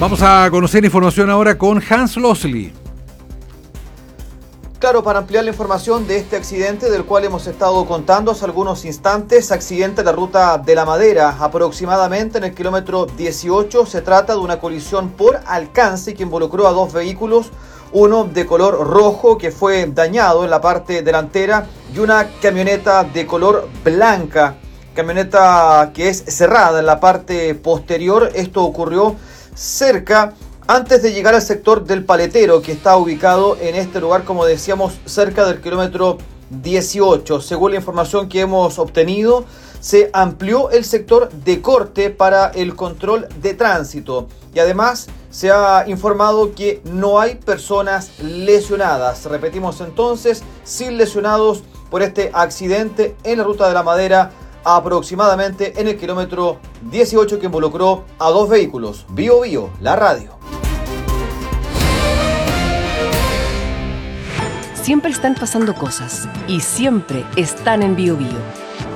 Vamos a conocer información ahora con Hans Losley. Claro, para ampliar la información de este accidente del cual hemos estado contando hace algunos instantes, accidente en la ruta de La Madera, aproximadamente en el kilómetro 18. Se trata de una colisión por alcance que involucró a dos vehículos, uno de color rojo que fue dañado en la parte delantera y una camioneta de color blanca, camioneta que es cerrada en la parte posterior. Esto ocurrió antes de llegar al sector del Paletero, que está ubicado en este lugar, como decíamos, cerca del kilómetro 18. Según la información que hemos obtenido, se amplió el sector de corte para el control de tránsito y además se ha informado que no hay personas lesionadas. Repetimos entonces, sin lesionados por este accidente en la ruta de La Madera, aproximadamente en el kilómetro 18, que involucró a dos vehículos. Bio Bio, la radio. Siempre están pasando cosas y siempre están en Bio Bio.